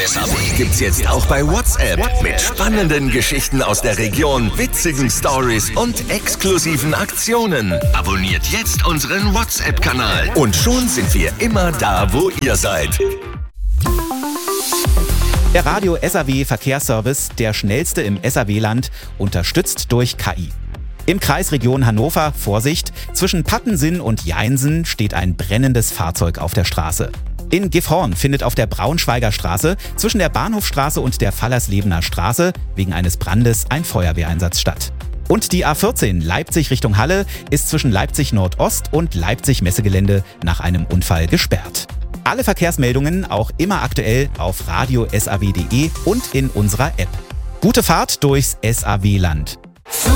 SAW gibt's jetzt auch bei WhatsApp mit spannenden Geschichten aus der Region, witzigen Stories und exklusiven Aktionen. Abonniert jetzt unseren WhatsApp-Kanal und schon sind wir immer da, wo ihr seid. Der Radio SAW Verkehrsservice, der schnellste im SAW-Land, unterstützt durch KI. Im Kreis Region Hannover, Vorsicht, zwischen Pattensinn und Jeinsen steht ein brennendes Fahrzeug auf der Straße. In Gifhorn findet auf der Braunschweiger Straße zwischen der Bahnhofstraße und der Fallerslebener Straße wegen eines Brandes ein Feuerwehreinsatz statt. Und die A14 Leipzig Richtung Halle ist zwischen Leipzig Nordost und Leipzig Messegelände nach einem Unfall gesperrt. Alle Verkehrsmeldungen auch immer aktuell auf radiosaw.de und in unserer App. Gute Fahrt durchs SAW-Land.